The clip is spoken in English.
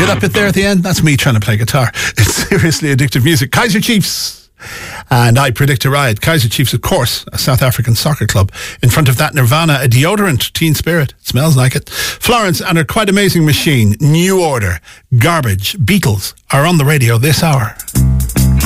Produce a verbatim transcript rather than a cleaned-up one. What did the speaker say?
that bit there at the end? That's me trying to play guitar. It's seriously addictive music. Kaiser Chiefs. And I predict a riot. Kaiser Chiefs, of course, a South African soccer club. In front of that, Nirvana, a deodorant, Teen Spirit. It smells like it. Florence and her quite amazing machine, New Order, Garbage, Beatles are on the radio this hour.